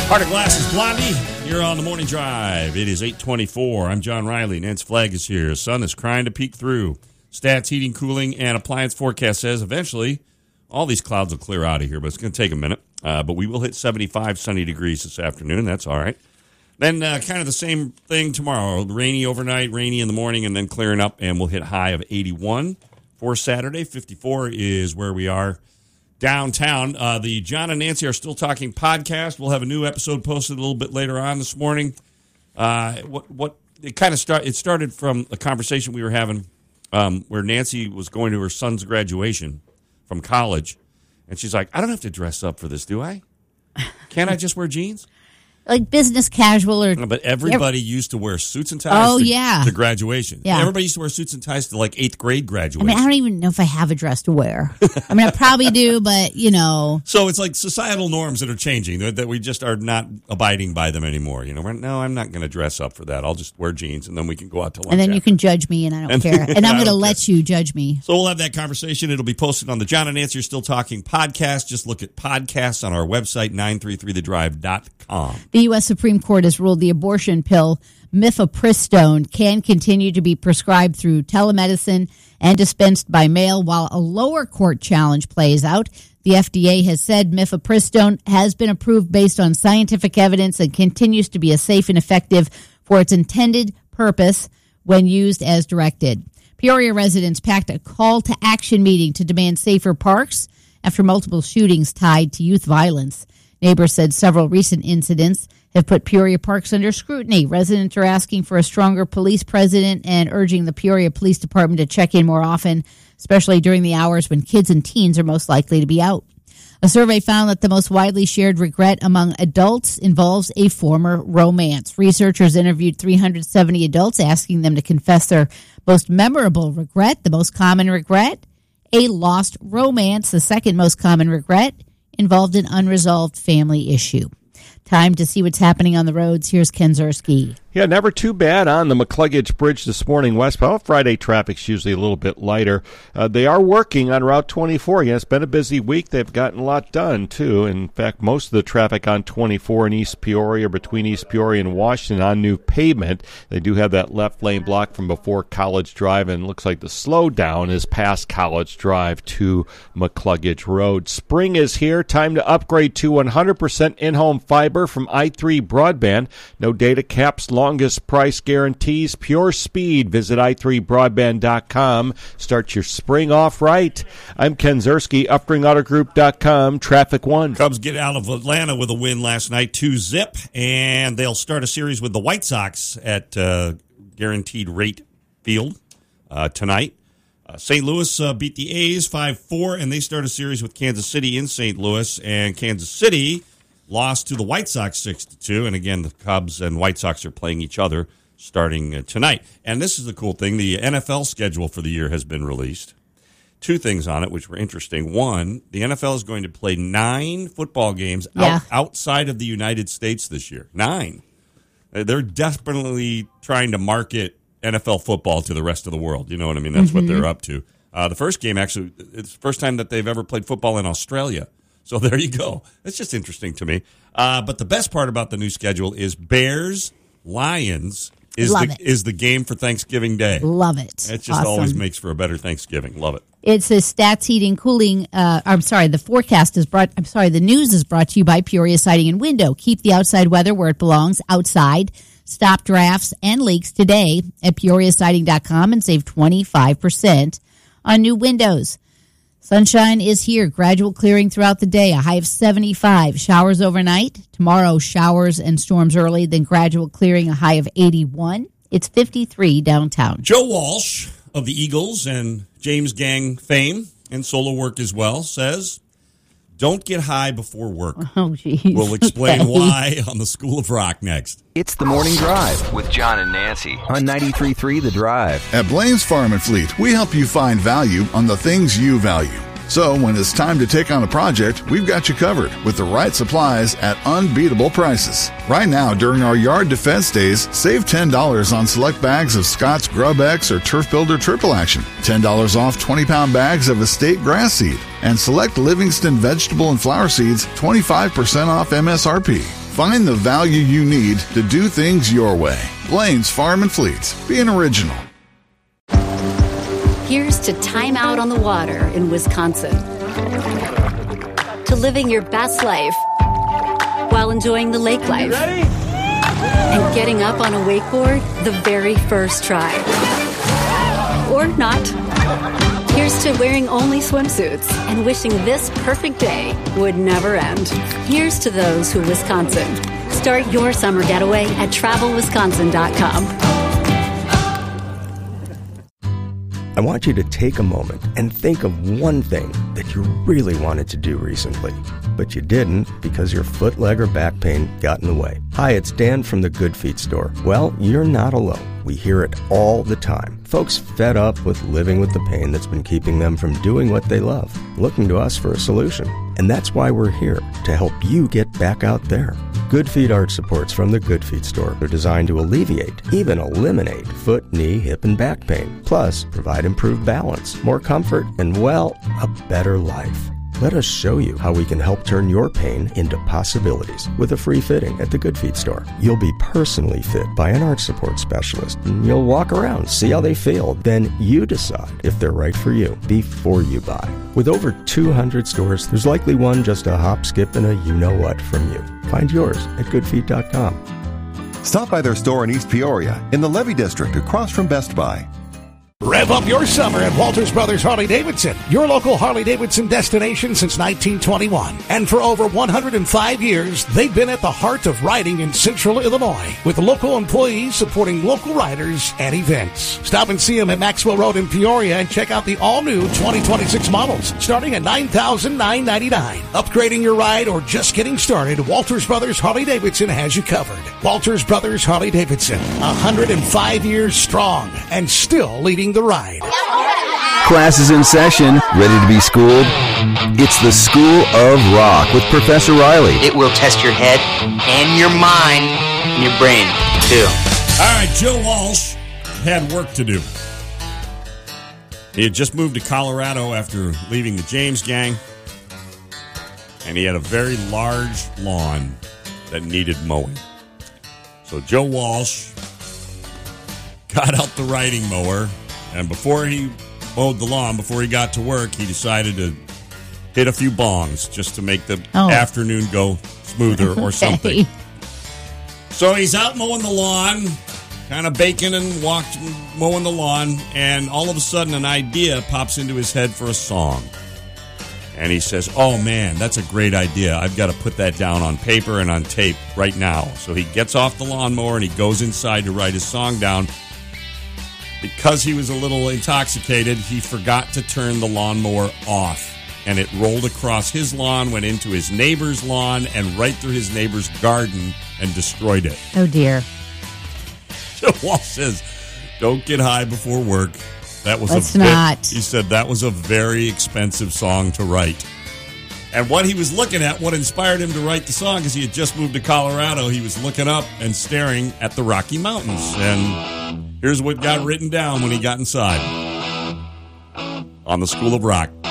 Heart of Glass is Blondie. You're on the morning drive. It is 8:24. I'm John Riley. Nance Flagg is here. Sun is crying to peek through. Stats, heating, cooling, and appliance forecast says eventually all these clouds will clear out of here, but it's going to take a minute. But we will hit 75 sunny degrees this afternoon. That's all right. Then kind of the same thing tomorrow. Rainy overnight, rainy in the morning, and then clearing up, and we'll hit high of 81 for Saturday. 54 is where we are downtown. The John and Nancy Are Still Talking podcast. We'll have a new episode posted a little bit later on this morning. It started from a conversation we were having where Nancy was going to her son's graduation from college, and she's like, I don't have to dress up for this, do I? Can't I just wear jeans? Like business casual or... No, but everybody used to wear suits and ties to graduation. Yeah. Everybody used to wear suits and ties to like 8th grade graduation. I mean, I don't even know if I have a dress to wear. I mean, I probably do, but, you know... So it's like societal norms that are changing, that we just are not abiding by them anymore. You know, no, I'm not going to dress up for that. I'll just wear jeans, and then we can go out to lunch. And then after. you can judge me, and I don't care. And I'm going to let you judge me. So we'll have that conversation. It'll be posted on the John and Nancy Are Still Talking podcast. Just look at podcasts on our website, 933thedrive.com. The U.S. Supreme Court has ruled the abortion pill mifepristone can continue to be prescribed through telemedicine and dispensed by mail while a lower court challenge plays out. The FDA has said mifepristone has been approved based on scientific evidence and continues to be safe and effective for its intended purpose when used as directed. Peoria residents packed a call-to-action meeting to demand safer parks after multiple shootings tied to youth violence. Neighbors said several recent incidents have put Peoria parks under scrutiny. Residents are asking for a stronger police presence and urging the Peoria Police Department to check in more often, especially during the hours when kids and teens are most likely to be out. A survey found that the most widely shared regret among adults involves a former romance. Researchers interviewed 370 adults, asking them to confess their most memorable regret. The most common regret, a lost romance. The second most common regret involved an unresolved family issue. Time to see what's happening on the roads. Here's Ken Zerski. Yeah, never too bad on the McCluggage Bridge this morning westbound. Friday traffic's usually a little bit lighter. They are working on Route 24. Yeah, it's been a busy week. They've gotten a lot done, too. In fact, most of the traffic on 24 in East Peoria, between East Peoria and Washington, on new pavement. They do have that left lane block from before College Drive, and it looks like the slowdown is past College Drive to McCluggage Road. Spring is here. Time to upgrade to 100% in-home fiber from i3 Broadband. No data caps, longest price guarantees, pure speed. Visit i3broadband.com. Start your spring off right. I'm Ken Zerski, UpringAutoGroup.com, Traffic 1. Cubs get out of Atlanta with a win last night, 2-0, and they'll start a series with the White Sox at Guaranteed Rate Field tonight. St. Louis beat the A's 5-4, and they start a series with Kansas City in St. Louis, and Kansas City lost to the White Sox 6-2, and again, the Cubs and White Sox are playing each other starting tonight. And this is the cool thing. The NFL schedule for the year has been released. Two things on it, which were interesting. One, the NFL is going to play 9 football games outside of the United States this year. 9. They're desperately trying to market NFL football to the rest of the world. You know what I mean? That's what they're up to. The first game, actually, it's the first time that they've ever played football in Australia. So there you go. It's just interesting to me. But the best part about the new schedule is Bears-Lions is the game for Thanksgiving Day. Love it. It just always makes for a better Thanksgiving. Love it. It's a Stats, Heating, Cooling. The news is brought to you by Peoria Siding and Window. Keep the outside weather where it belongs, outside. Stop drafts and leaks today at PeoriaSiding.com and save 25% on new windows. Sunshine is here. Gradual clearing throughout the day. A high of 75. Showers overnight. Tomorrow, showers and storms early, then gradual clearing, a high of 81. It's 53 downtown. Joe Walsh of the Eagles and James Gang fame and solo work as well says, don't get high before work. Oh, geez. We'll explain why on the School of Rock next. It's the Morning Drive with John and Nancy on 93.3 The Drive. At Blaine's Farm and Fleet, we help you find value on the things you value. So when it's time to take on a project, we've got you covered with the right supplies at unbeatable prices. Right now, during our Yard Defense Days, save $10 on select bags of Scott's Grub X or Turf Builder Triple Action, $10 off 20-pound bags of Estate Grass Seed, and select Livingston vegetable and flower seeds, 25% off MSRP. Find the value you need to do things your way. Blaine's Farm and Fleet. Be an original. Here's to time out on the water in Wisconsin. To living your best life while enjoying the lake life. Ready? And getting up on a wakeboard the very first try. Or not. Here's to wearing only swimsuits and wishing this perfect day would never end. Here's to those who Wisconsin. Start your summer getaway at travelwisconsin.com. I want you to take a moment and think of one thing that you really wanted to do recently, but you didn't because your foot, leg, or back pain got in the way. Hi, it's Dan from the Good Feet store. Well, you're not alone. We hear it all the time. Folks fed up with living with the pain that's been keeping them from doing what they love, looking to us for a solution. And that's why we're here, to help you get back out there. Good Feet arch supports from the Good Feet store are designed to alleviate, even eliminate, foot, knee, hip, and back pain. Plus, provide improved balance, more comfort, and, well, a better life. Let us show you how we can help turn your pain into possibilities with a free fitting at the Good Feet store. You'll be personally fit by an arch support specialist, and you'll walk around, see how they feel. Then you decide if they're right for you before you buy. With over 200 stores, there's likely one just a hop, skip, and a you-know-what from you. Find yours at goodfeet.com. Stop by their store in East Peoria in the Levy District across from Best Buy. Rev up your summer at Walters Brothers Harley-Davidson, your local Harley-Davidson destination since 1921. And for over 105 years, they've been at the heart of riding in Central Illinois, with local employees supporting local riders and events. Stop and see them at Maxwell Road in Peoria and check out the all-new 2026 models, starting at $9,999. Upgrading your ride or just getting started, Walters Brothers Harley-Davidson has you covered. Walters Brothers Harley-Davidson, 105 years strong and still leading the ride. Class is in session, ready to be schooled? It's the School of Rock with Professor Riley. It will test your head and your mind and your brain, too. All right, Joe Walsh had work to do. He had just moved to Colorado after leaving the James Gang, and he had a very large lawn that needed mowing. So Joe Walsh got out the riding mower, and before he mowed the lawn, before he got to work, he decided to hit a few bongs just to make the afternoon go smoother or something. So he's out mowing the lawn, kind of baking and mowing the lawn, and all of a sudden an idea pops into his head for a song. And he says, oh, man, that's a great idea. I've got to put that down on paper and on tape right now. So he gets off the lawnmower and he goes inside to write his song down. Because he was a little intoxicated, he forgot to turn the lawnmower off. And it rolled across his lawn, went into his neighbor's lawn, and right through his neighbor's garden and destroyed it. Oh, dear. So Walsh says, don't get high before work. That was he said that was a very expensive song to write. And what he was looking at, what inspired him to write the song, because he had just moved to Colorado, he was looking up and staring at the Rocky Mountains. And here's what got written down when he got inside on the School of Rock.